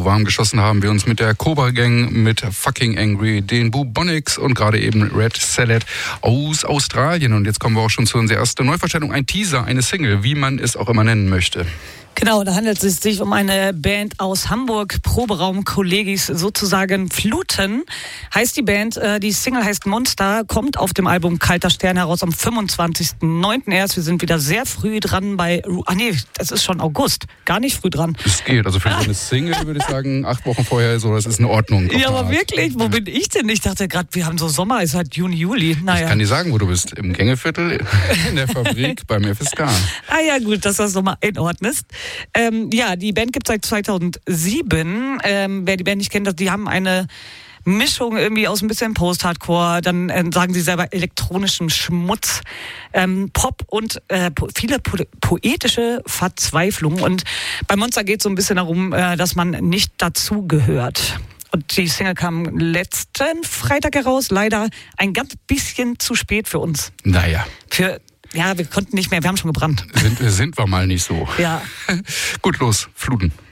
warm geschossen haben wir uns mit der Cobra Gang, mit Fucking Angry, den Bubonics und gerade eben Red Salad aus Australien. Und jetzt kommen wir auch schon zu unserer ersten Neuvorstellung. Ein Teaser, eine Single, wie man es auch immer nennen möchte. Genau, da handelt es sich um eine Band aus Hamburg, Proberaum Kollegis, sozusagen Fluten, heißt die Band. Die Single heißt Monster, kommt auf dem Album Kalter Stern heraus am 25.09. erst. Wir sind wieder sehr früh dran das ist schon August, gar nicht früh dran. Es geht, also für so eine Single würde ich sagen, 8 Wochen vorher, so, das ist in Ordnung. Ja, aber wirklich, wo bin ich denn? Ich dachte gerade, wir haben so Sommer, ist halt Juni, Juli. Naja. Ich kann dir sagen, wo du bist, im Gängeviertel, in der Fabrik, beim FSK. Ah ja, gut, dass du das nochmal einordnest. Die Band gibt es seit 2007. Wer die Band nicht kennt, die haben eine Mischung irgendwie aus ein bisschen Post-Hardcore, dann sagen sie selber elektronischem Schmutz, Pop und viele poetische Verzweiflung. Und bei Monster geht es so ein bisschen darum, dass man nicht dazugehört. Und die Single kam letzten Freitag heraus, leider ein ganz bisschen zu spät für uns. Naja. Wir konnten nicht mehr, wir haben schon gebrannt. Sind wir mal nicht so. Ja. Gut, los, Fluten.